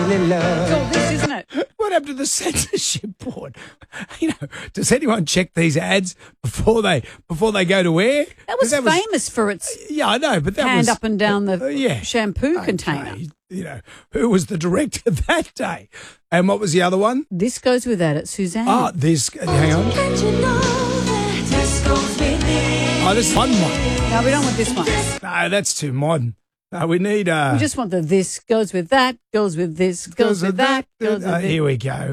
in love. It's all this, isn't it? What happened to the censorship board? You know, does anyone check these ads before they go to air? That was famous for its yeah, I know, but that hand was up and down the yeah. shampoo Okay, container. You know, who was the director that day? And what was the other one? This goes with that at Suzanne. Oh, this. Hang on. Oh, this one. No, we don't want this one. No, that's too modern. No, we need. We just want the this goes with that, goes with this, goes with that, goes with Here we go.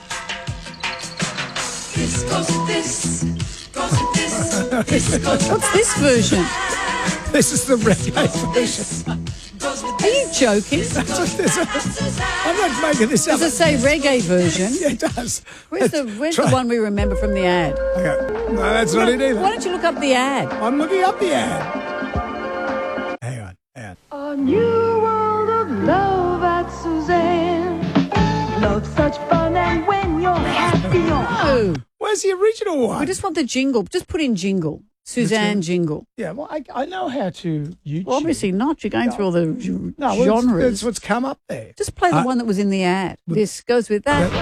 This goes with this, goes with this, this goes with What's this version? This is the reggae version. Are you joking? I'm not making this up. Does it say reggae version? Yeah, it does. Where's the one we remember from the ad? Okay. No, that's not it either. Why don't you look up the ad? I'm looking up the ad. Hang on. A new world of love at Suzanne. Love's such fun, and when you're happy on. Oh, Where's the original one? we just want the jingle. Just put in jingle. Suzanne jingle. Yeah, well, I know how to YouTube. Well, obviously not. You're going through all the No, well, genres. that's what's come up there. Just play the one that was in the ad. This goes with that.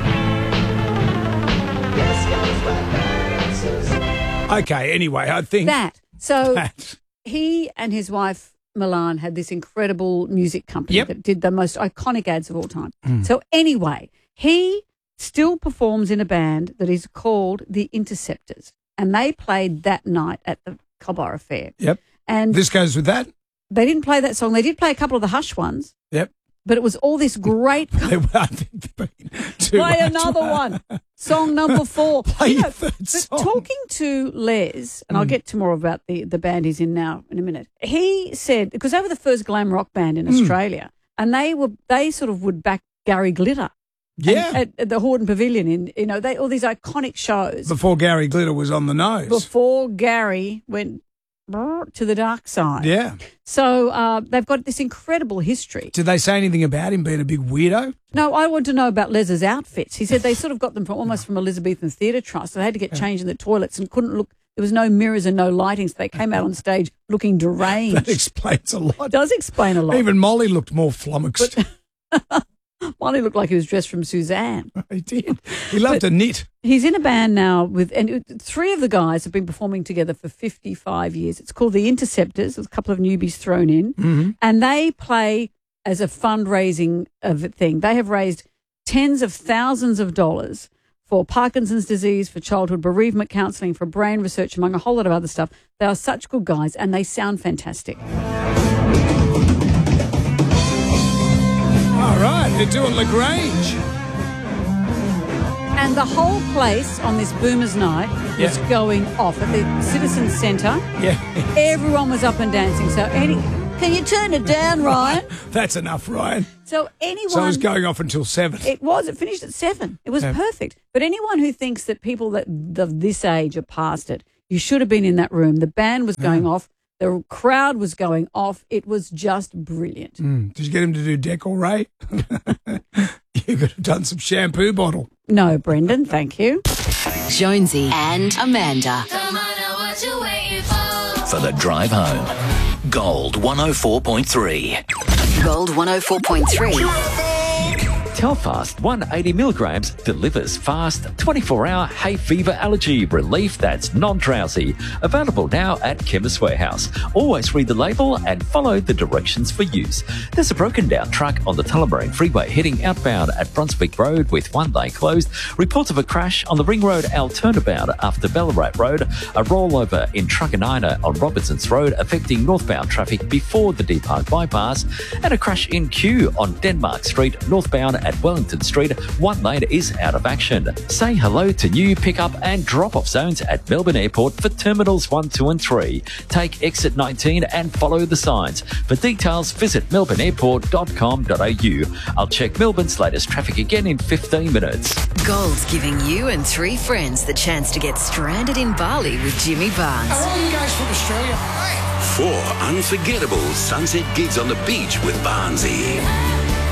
Okay, anyway, I think That. So that. he and his wife, Milan, had this incredible music company Yep. that did the most iconic ads of all time. So anyway, he still performs in a band that is called The Interceptors, and they played that night at the Culborough Fair. Yep. And This goes with that. they didn't play that song. They did play a couple of the Hush ones, Yep. but it was all this great... I think they've been too Play much. another one. Song number 4. Play You your know, third but song. talking to Les, and I'll get to more about the band he's in now in a minute. He said, because they were the first glam rock band in Australia, and they sort of would back Gary Glitter. Yeah. At the Hordern Pavilion all these iconic shows Before Gary Glitter was on the nose. before Gary went to the dark side. Yeah. So they've got this incredible history. Did they say anything about him being a big weirdo? No, I want to know about Les's outfits. He said they sort of got them almost from Elizabethan Theatre Trust. So they had to get changed in the toilets and couldn't look. There was no mirrors and no lighting, so they came out on stage looking deranged. That explains a lot. It does explain a lot. Even Molly looked more flummoxed. Molly looked like he was dressed from Suzanne. He did. He loved to knit. He's in a band now and 3 of the guys have been performing together for 55 years. It's called The Interceptors. There's a couple of newbies thrown in. And they play as a fundraising thing. They have raised tens of thousands of dollars for Parkinson's disease, for childhood bereavement counselling, for brain research, among a whole lot of other stuff. They are such good guys and they sound fantastic. All right, they're doing LaGrange. And the whole place on this Boomers Night was going off at the Citizen Centre. Yeah. Everyone was up and dancing. So can you turn it down, Ryan? That's enough, Ryan. So anyone... So it was going off until 7. It finished at 7. It was perfect. But anyone who thinks that people that of this age are past it, you should have been in that room. The band was going off. The crowd was going off. It was just brilliant. Did you get him to do Decoray? You could have done some shampoo bottle. No, Brendan, thank you. Jonesy and Amanda. Come on, now what you waiting for? For the drive home. Gold 104.3. Gold 104.3. Telfast 180 milligrams delivers fast 24-hour hay fever allergy relief that's non-drowsy. Available now at Chemist Warehouse. Always read the label and follow the directions for use. There's a broken down truck on the Tullamarine Freeway heading outbound at Brunswick Road with one lane closed. Reports of a crash on the Ring Road L turnabout after Ballarat Road. A rollover in Truganina on Robertson's Road affecting northbound traffic before the D Park bypass. And a crash in Kew on Denmark Street northbound at Wellington Street. One lane is out of action. Say hello to new pick-up and drop-off zones at Melbourne Airport for Terminals 1, 2 and 3. Take exit 19 and follow the signs. For details, visit melbourneairport.com.au. I'll check Melbourne's latest traffic again in 15 minutes. Gold's giving you and 3 friends the chance to get stranded in Bali with Jimmy Barnes. Are all you guys from Australia? 4 unforgettable sunset gigs on the beach with Barnesy.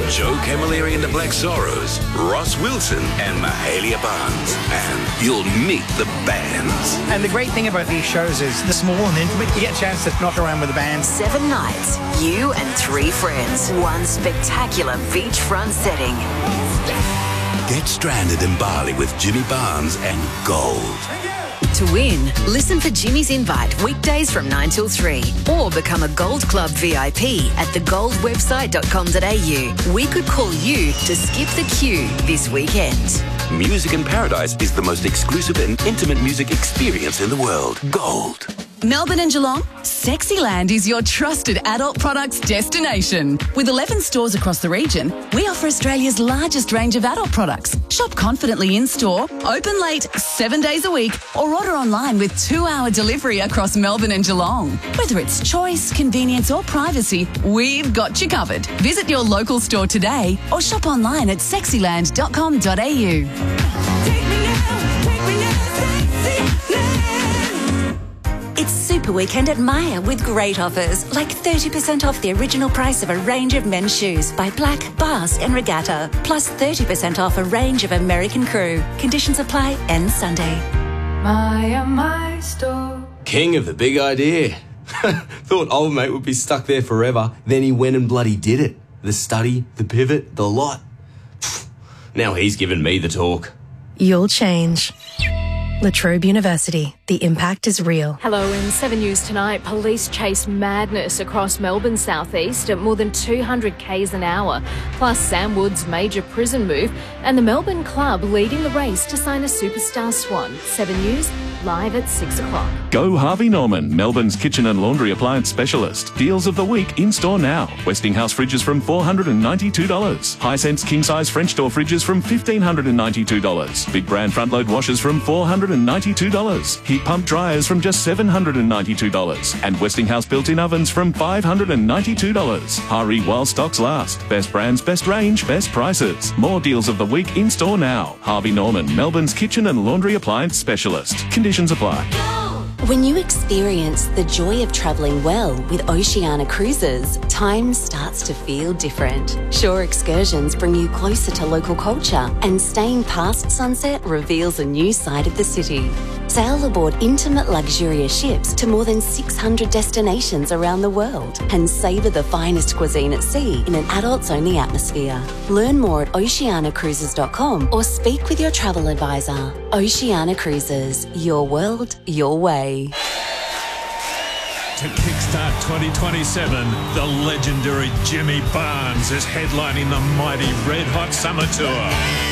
Joe Camilleri and the Black Zorros, Ross Wilson and Mahalia Barnes. And you'll meet the bands. And the great thing about these shows is the small and intimate. You get a chance to knock around with the band. 7 nights, you and 3 friends, one spectacular beachfront setting. Get stranded in Bali with Jimmy Barnes and Gold. To win, listen for Jimmy's Invite weekdays from 9 till 3 or become a Gold Club VIP at thegoldwebsite.com.au. We could call you to skip the queue this weekend. Music in Paradise is the most exclusive and intimate music experience in the world. Gold. Melbourne and Geelong, Sexyland is your trusted adult products destination. With 11 stores across the region, we offer Australia's largest range of adult products. Shop confidently in-store, open late 7 days a week, or order online with 2-hour delivery across Melbourne and Geelong. Whether it's choice, convenience or privacy, we've got you covered. Visit your local store today or shop online at sexyland.com.au. It's Super Weekend at Myer with great offers, like 30% off the original price of a range of men's shoes by Black, Basque and Regatta, plus 30% off a range of American Crew. Conditions apply, ends Sunday. My store. King of the big idea. Thought old mate would be stuck there forever, then he went and bloody did it. The study, the pivot, the lot. Now he's given me the talk. You'll change. La Trobe University. The impact is real. Hello, in 7 News tonight, police chase madness across Melbourne's southeast at more than 200 k's an hour, plus Sam Wood's major prison move, and the Melbourne club leading the race to sign a superstar swan. 7 News, live at 6 o'clock. Go Harvey Norman, Melbourne's kitchen and laundry appliance specialist. Deals of the week in store now. Westinghouse fridges from $492. Hisense king-size French door fridges from $1,592. Big brand front-load washers from $492. Heat pump dryers from just $792. And Westinghouse built-in ovens from $592. Hurry while stocks last. Best brands, best range, best prices. More deals of the week in store now. Harvey Norman, Melbourne's kitchen and laundry appliance specialist. Conditions apply. When you experience the joy of travelling well with Oceania Cruises, time starts to feel different. Shore excursions bring you closer to local culture, and staying past sunset reveals a new side of the city. Sail aboard intimate, luxurious ships to more than 600 destinations around the world and savour the finest cuisine at sea in an adults-only atmosphere. Learn more at oceanacruises.com or speak with your travel advisor. Oceania Cruises, your world, your way. To kickstart 2027, the legendary Jimmy Barnes is headlining the mighty Red Hot Summer Tour.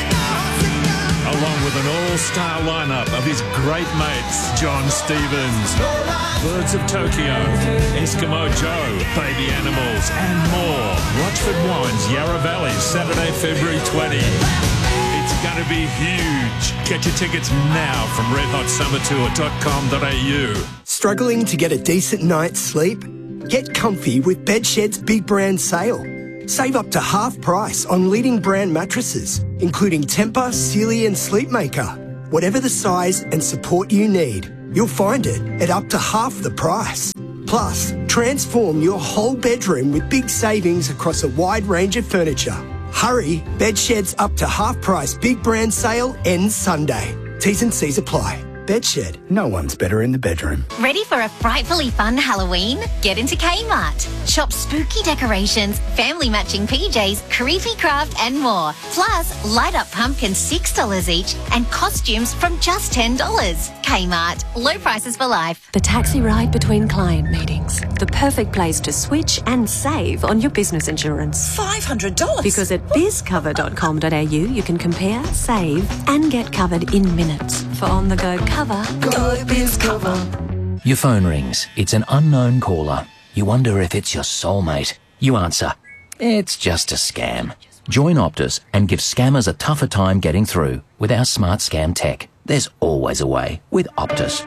Along with an all-star lineup of his great mates, John Stevens, Birds of Tokyo, Eskimo Joe, Baby Animals, and more. Rochford Wines, Yarra Valley, Saturday, February 20. It's going to be huge. Get your tickets now from redhotsummertour.com.au. Struggling to get a decent night's sleep? Get comfy with Bedshed's big brand sale. Save up to half price on leading brand mattresses, including Tempur, Sealy and Sleepmaker. Whatever the size and support you need, you'll find it at up to half the price. Plus, transform your whole bedroom with big savings across a wide range of furniture. Hurry, Bedshed's up to half price big brand sale ends Sunday. T's and C's apply. Bedshed, no one's better in the bedroom. Ready for a frightfully fun Halloween? Get into Kmart. Shop spooky decorations, family matching PJs, creepy craft and more. Plus, light up pumpkins $6 each and costumes from just $10. Kmart, low prices for life. The taxi ride between client meetings. The perfect place to switch and save on your business insurance. $500? Because at bizcover.com.au you can compare, save and get covered in minutes. For on-the-go cover, go BizCover. Your phone rings. It's an unknown caller. You wonder if it's your soulmate. You answer. It's just a scam. Join Optus and give scammers a tougher time getting through with our smart scam tech. There's always a way with Optus.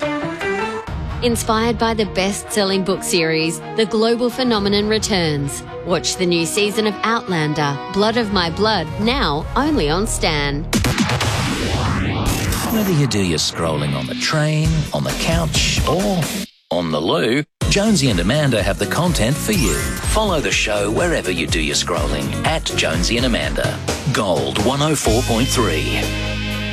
Inspired by the best-selling book series, The Global Phenomenon returns. Watch the new season of Outlander, Blood of My Blood, now only on Stan. Whether you do your scrolling on the train, on the couch, or on the loo, Jonesy and Amanda have the content for you. Follow the show wherever you do your scrolling at Jonesy and Amanda. Gold 104.3.